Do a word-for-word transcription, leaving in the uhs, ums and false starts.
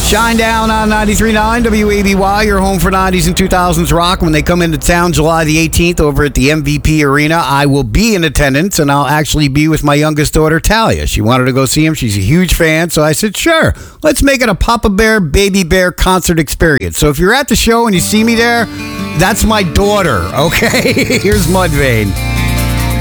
Shine Down on ninety-three point nine W A B Y, your home for nineties and two thousands rock. When they come into town July the eighteenth over at the M V P Arena, I will be in attendance, and I'll actually be with my youngest daughter, Talia. She wanted to go see him. She's a huge fan, so I said, sure, let's make it a Papa Bear, Baby Bear concert experience. So if you're at the show and you see me there, that's my daughter, okay? Here's Mudvayne.